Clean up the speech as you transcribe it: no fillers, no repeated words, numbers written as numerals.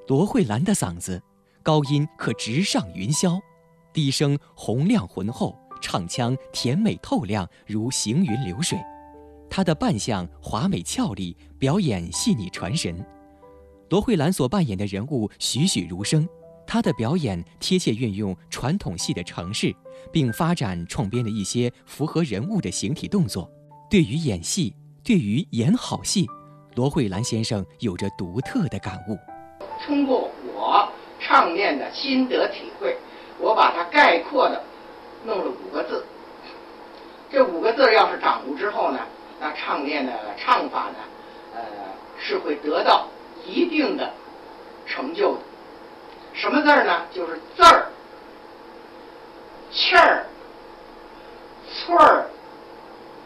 罗慧兰的嗓子，高音可直上云霄，低声洪亮浑厚，唱腔甜美透亮，如行云流水。她的扮相华美俏丽，表演细腻传神。罗慧兰所扮演的人物栩栩如生，她的表演贴切运用传统戏的程式，并发展创编了一些符合人物的形体动作。对于演戏，对于演好戏，罗慧兰先生有着独特的感悟。 通过我唱念的心得体会，我把它概括的弄了5个字。这5个字要是掌握之后呢，那唱念的唱法呢，是会得到一定的成就的。什么字儿呢？就是字儿、气儿、寸儿、